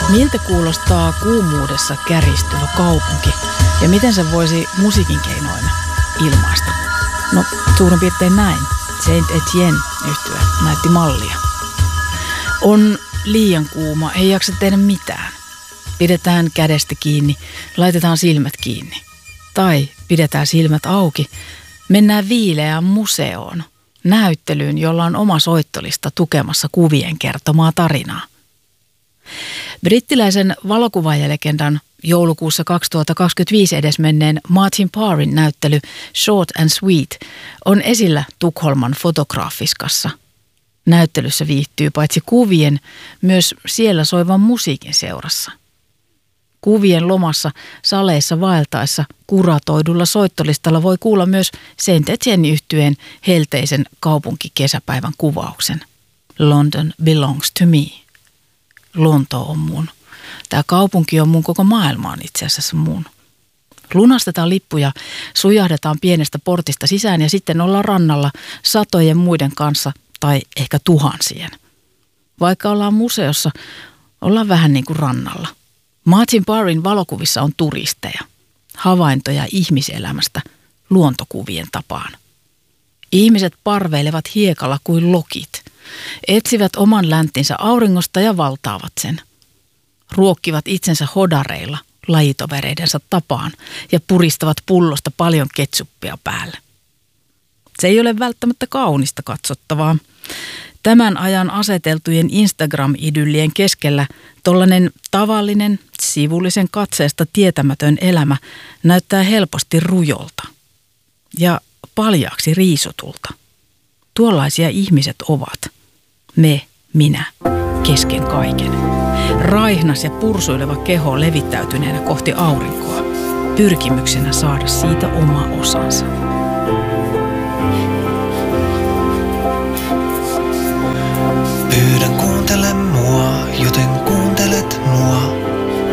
Miltä kuulostaa kuumuudessa kärjistyvä kaupunki ja miten se voisi musiikin keinoin ilmaista? No, suurin piirtein näin. Saint Etienne -yhtye näytti mallia. On liian kuuma, ei jaksa tehdä mitään. Pidetään kädestä kiinni, laitetaan silmät kiinni. Tai pidetään silmät auki, mennään viileään museoon, näyttelyyn, jolla on oma soittolista tukemassa kuvien kertomaa tarinaa. Brittiläisen valokuvaaja-legendan joulukuussa 2025 edesmenneen Martin Parrin näyttely Short and Sweet on esillä Tukholman Fotografiskassa. Näyttelyssä viihtyy paitsi kuvien, myös siellä soivan musiikin seurassa. Kuvien lomassa saleissa vaeltaessa kuratoidulla soittolistalla voi kuulla myös Saint Etienne -yhtyeen helteisen kaupunkikesäpäivän kuvauksen. London belongs to me. Lonto on mun. Tämä kaupunki on mun, koko maailma on itse asiassa mun. Lunastetaan lippuja, sujahdetaan pienestä portista sisään ja sitten ollaan rannalla satojen muiden kanssa tai ehkä tuhansien. Vaikka ollaan museossa, ollaan vähän niin kuin rannalla. Martin Parrin valokuvissa on turisteja, havaintoja ihmiselämästä luontokuvien tapaan. Ihmiset parveilevat hiekalla kuin lokit, etsivät oman länttinsä auringosta ja valtaavat sen. Ruokkivat itsensä hodareilla lajitovereidensa tapaan ja puristavat pullosta paljon ketsuppia päälle. Se ei ole välttämättä kaunista katsottavaa. Tämän ajan aseteltujen Instagram-idyllien keskellä tollainen tavallinen, sivullisen katseesta tietämätön elämä näyttää helposti rujolta ja paljaaksi riisutulta. Tuollaisia ihmiset ovat me, minä, kesken kaiken. Raihnas ja pursuileva keho levittäytyneenä kohti aurinkoa, pyrkimyksenä saada siitä oma osansa.